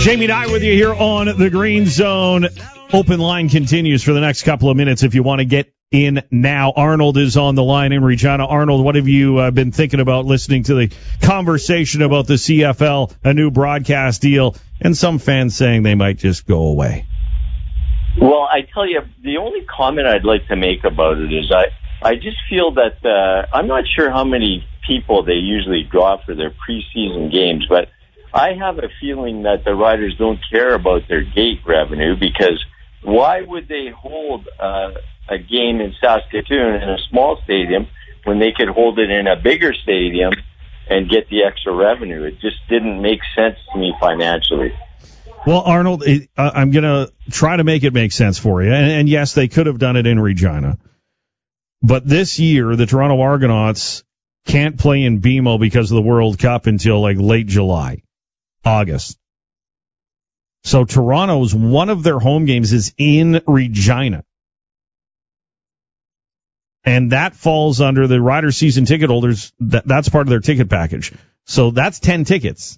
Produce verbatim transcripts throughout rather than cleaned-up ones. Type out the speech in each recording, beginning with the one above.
Jamie Dye with you here on the Green Zone. Open line continues for the next couple of minutes if you want to get in now. Arnold is on the line in Regina. Arnold, what have you uh, been thinking about listening to the conversation about the C F L, a new broadcast deal, and some fans saying they might just go away? Well, I tell you, the only comment I'd like to make about it is I, I just feel that uh, I'm not sure how many people they usually draw for their preseason games, but I have a feeling that the Riders don't care about their gate revenue, because why would they hold uh, a game in Saskatoon in a small stadium when they could hold it in a bigger stadium and get the extra revenue? It just didn't make sense to me financially. Well, Arnold, it, uh, I'm going to try to make it make sense for you. And, and yes, they could have done it in Regina. But this year, the Toronto Argonauts can't play in B M O because of the World Cup until like late July. August. So Toronto's one of their home games is in Regina. And that falls under the Rider season ticket holders. That, that's part of their ticket package. So that's ten tickets.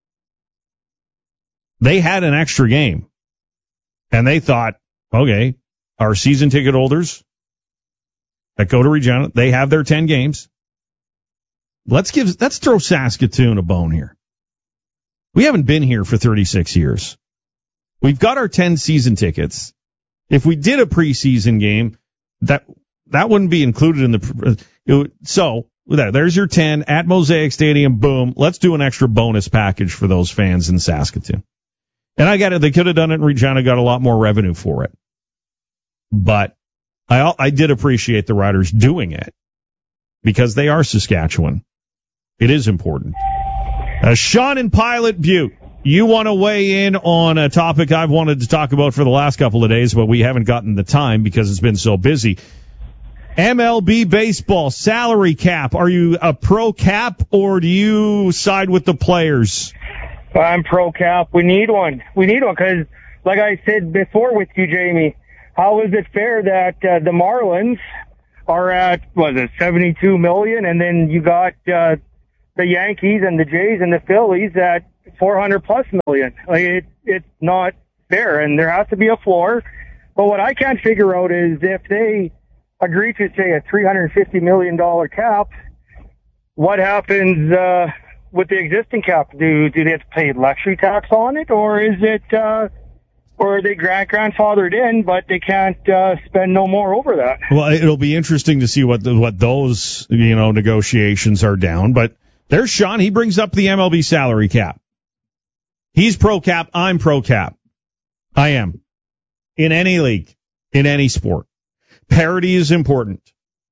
They had an extra game. And they thought, okay, our season ticket holders that go to Regina, they have their ten games. Let's give, let's throw Saskatoon a bone here. We haven't been here for thirty-six years. We've got our ten season tickets. If we did a preseason game, that that wouldn't be included in the. It would, so there, there's your ten at Mosaic Stadium. Boom. Let's do an extra bonus package for those fans in Saskatoon. And I get it. They could have done it in Regina, got a lot more revenue for it. But I I did appreciate the Riders doing it because they are Saskatchewan. It is important. Uh, Sean in Pilot Butte, you want to weigh in on a topic I've wanted to talk about for the last couple of days, but we haven't gotten the time because it's been so busy. M L B baseball salary cap. Are you a pro cap or do you side with the players? I'm pro cap. We need one. We need one because, like I said before with you, Jamie, how is it fair that uh, the Marlins are at, was it, seventy-two million dollars, and then you got uh, the Yankees and the Jays and the Phillies at four hundred plus million. Like it, it's not fair, and there has to be a floor. But what I can't figure out is if they agree to, say, a three hundred fifty million dollars cap, what happens uh, with the existing cap? Do do they have to pay luxury tax on it, or is it, uh, or are they grand grandfathered in, but they can't uh, spend no more over that? Well, it'll be interesting to see what the, what those you know negotiations are down, but. There's Sean. He brings up the M L B salary cap. He's pro cap. I'm pro cap. I am. In any league, in any sport. Parity is important.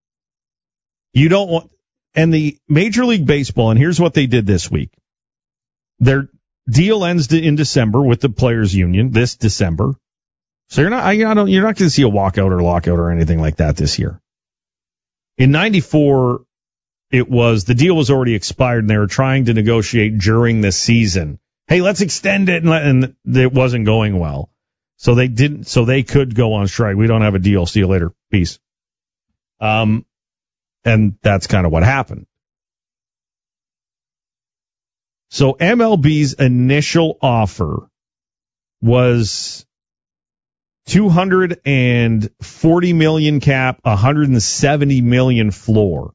You don't want, and the Major League Baseball, and here's what they did this week. Their deal ends in December with the Players Union, this December. So you're not, I, I don't, you're not going to see a walkout or lockout or anything like that this year. In ninety-four, it was, the deal was already expired and they were trying to negotiate during the season. Hey, let's extend it. And, and it wasn't going well. So they didn't, so they could go on strike. We don't have a deal. See you later. Peace. Um, and that's kind of what happened. So M L B's initial offer was two hundred forty million cap, one hundred seventy million floor.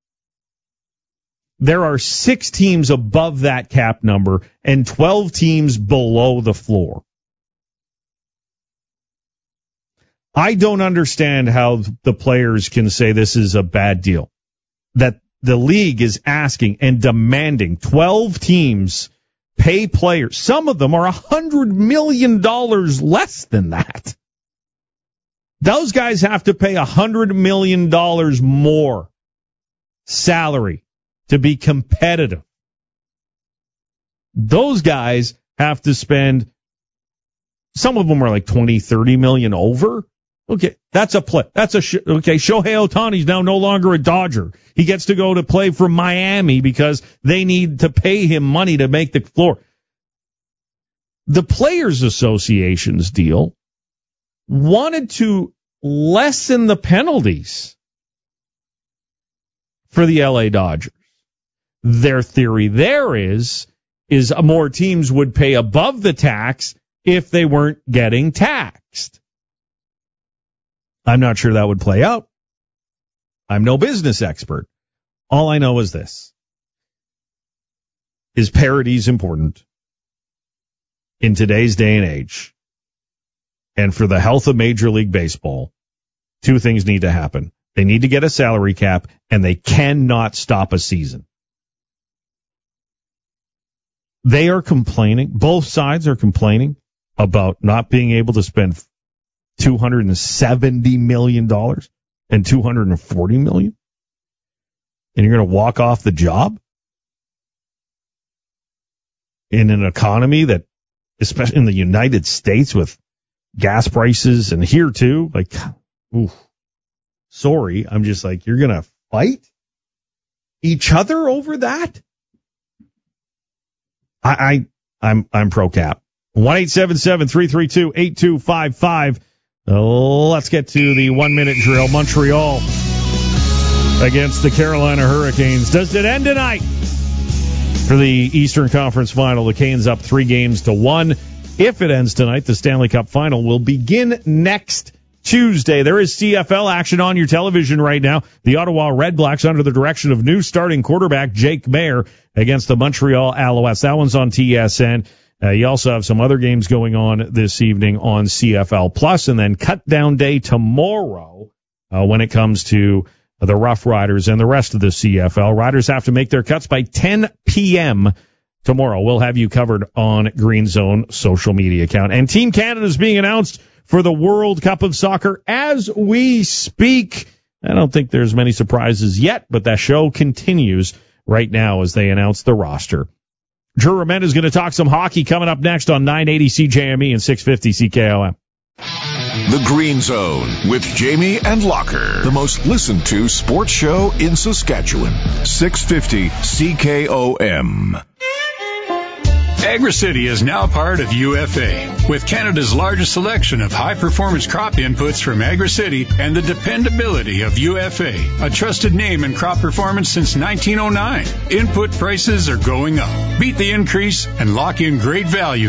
There are six teams above that cap number and twelve teams below the floor. I don't understand how the players can say this is a bad deal. That the league is asking and demanding twelve teams pay players. Some of them are one hundred million dollars less than that. Those guys have to pay one hundred million dollars more salary to be competitive. Those guys have to spend, some of them are like twenty, thirty million over. Okay, that's a play. That's a, sh- okay, Shohei Ohtani's now no longer a Dodger. He gets to go to play for Miami because they need to pay him money to make the floor. The Players Association's deal wanted to lessen the penalties for the L A Dodgers. Their theory there is is more teams would pay above the tax if they weren't getting taxed. I'm not sure that would play out. I'm no business expert. All I know is this, is parity is important in today's day and age. And for the health of Major League Baseball, two things need to happen. They need to get a salary cap, and they cannot stop a season. They are complaining, both sides are complaining about not being able to spend two hundred seventy million dollars and two hundred forty million dollars. And you're going to walk off the job in an economy that, especially in the United States with gas prices and here too, like, ooh, sorry, I'm just like, you're going to fight each other over that? I, I, I'm, I'm pro cap. one eight seven seven, three three two, eight two five five. Let's get to the one minute drill. Montreal against the Carolina Hurricanes. Does it end tonight? For the Eastern Conference Final, the Canes up three games to one. If it ends tonight, the Stanley Cup Final will begin next Tuesday. There is C F L action on your television right now. The Ottawa Redblacks under the direction of new starting quarterback Jake Maier against the Montreal Alouettes. That one's on T S N. Uh, you also have some other games going on this evening on C F L Plus, and then cut down day tomorrow uh, when it comes to the Rough Riders and the rest of the C F L. Riders have to make their cuts by ten p.m. tomorrow. We'll have you covered on Green Zone social media account. And Team Canada is being announced for the World Cup of Soccer as we speak. I don't think there's many surprises yet, but that show continues right now as they announce the roster. Drew Ramet is going to talk some hockey coming up next on nine eighty C J M E and six fifty C K O M. The Green Zone with Jamie and Locker, the most listened to sports show in Saskatchewan. six fifty C K O M. AgriCity is now part of U F A. With Canada's largest selection of high-performance crop inputs from AgriCity and the dependability of U F A, a trusted name in crop performance since nineteen oh nine. Input prices are going up. Beat the increase and lock in great value